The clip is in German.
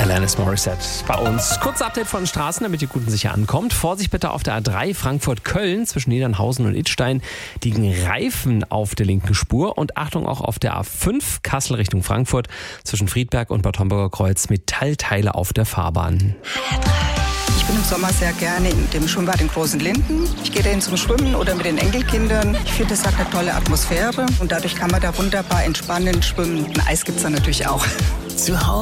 Alanis Morissette bei uns. Kurz Update von Straßen, damit ihr gut und sicher ankommt. Vorsicht bitte auf der A3 Frankfurt-Köln zwischen Niedernhausen und Idstein liegen Reifen auf der linken Spur. Und Achtung auch auf der A5 Kassel Richtung Frankfurt zwischen Friedberg und Bad Homburger Kreuz Metallteile auf der Fahrbahn. Ich bin im Sommer sehr gerne in dem Schwimmbad in Großen Linden. Ich gehe dahin zum Schwimmen oder mit den Enkelkindern. Ich finde, das hat eine tolle Atmosphäre und dadurch kann man da wunderbar entspannend schwimmen. Ein Eis gibt es da natürlich auch.